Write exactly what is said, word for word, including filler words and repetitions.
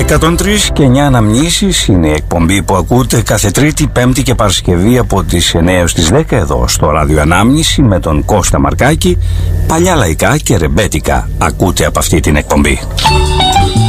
εκατόν τρία και εννιά Αναμνήσεις είναι η εκπομπή που ακούτε κάθε Τρίτη, Πέμπτη και Παρασκευή από τις εννιά έως τις δέκα εδώ στο Ράδιο Ανάμνηση με τον Κώστα Μαρκάκη. Παλιά λαϊκά και ρεμπέτικα ακούτε από αυτή την εκπομπή.